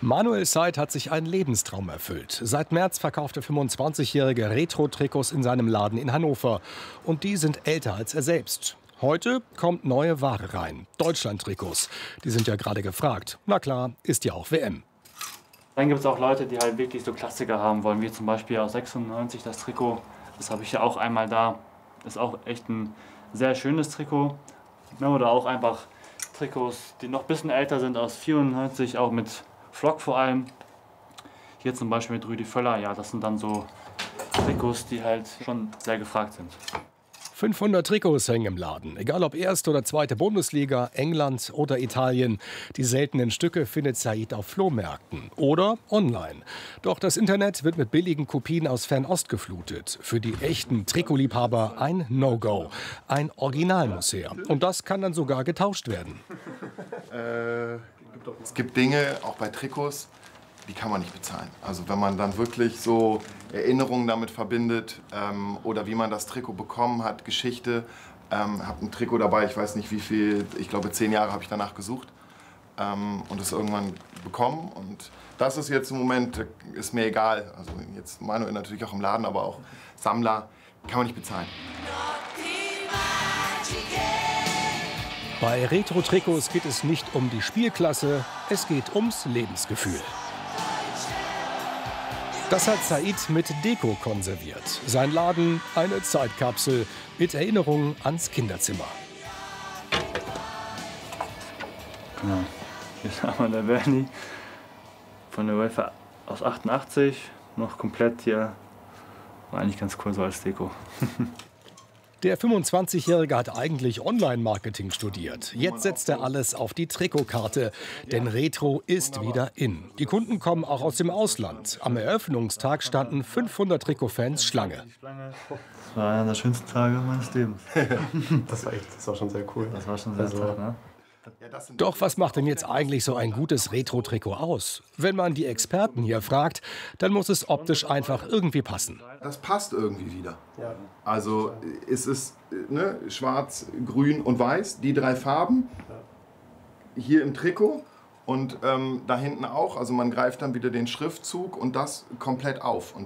Manuel Seid hat sich einen Lebenstraum erfüllt. Seit März verkauft der 25-jährige Retro-Trikots in seinem Laden in Hannover. Und die sind älter als er selbst. Heute kommt neue Ware rein. Deutschland-Trikots. Die sind ja gerade gefragt. Na klar, ist ja auch WM. Dann gibt es auch Leute, die halt wirklich so Klassiker haben wollen, wie zum Beispiel aus 96 das Trikot. Das habe ich ja auch einmal da. Ist auch echt ein sehr schönes Trikot. Ja, oder auch einfach Trikots, die noch ein bisschen älter sind, aus 94, auch mit Flock vor allem. Hier zum Beispiel mit Rüdi Völler. Ja, das sind dann so Trikots, die halt schon sehr gefragt sind. 500 Trikots hängen im Laden. Egal ob erste oder zweite Bundesliga, England oder Italien. Die seltenen Stücke findet Seid auf Flohmärkten oder online. Doch das Internet wird mit billigen Kopien aus Fernost geflutet. Für die echten Trikotliebhaber ein No-Go. Ein Original muss her. Und das kann dann sogar getauscht werden. Es gibt Dinge, auch bei Trikots, die kann man nicht bezahlen. Also wenn man dann wirklich so Erinnerungen damit verbindet oder wie man das Trikot bekommen hat, Geschichte. Habe ein Trikot dabei, ich weiß nicht wie viel, ich glaube 10 Jahre habe ich danach gesucht und es irgendwann bekommen. Und das ist jetzt im Moment, ist mir egal. Also jetzt Manuel natürlich auch im Laden, aber auch Sammler, kann man nicht bezahlen. Bei Retro-Trikots geht es nicht um die Spielklasse, es geht ums Lebensgefühl. Das hat Seid mit Deko konserviert. Sein Laden eine Zeitkapsel mit Erinnerungen ans Kinderzimmer. Genau. Hier haben wir der Bernie von der UEFA aus 88. Noch komplett hier. War eigentlich ganz cool so als Deko. Der 25-Jährige hat eigentlich Online-Marketing studiert. Jetzt setzt er alles auf die Trikotkarte. Denn Retro ist wieder in. Die Kunden kommen auch aus dem Ausland. Am Eröffnungstag standen 500 Trikotfans Schlange. Das war einer der schönsten Tage meines Lebens. Das war schon sehr cool. Das war schon sehr toll, ne? Doch was macht denn jetzt eigentlich so ein gutes Retro-Trikot aus? Wenn man die Experten hier fragt, dann muss es optisch einfach irgendwie passen. Das passt irgendwie wieder. Also es ist schwarz, grün und weiß, die 3 Farben hier im Trikot und da hinten auch. Also man greift dann wieder den Schriftzug und das komplett auf.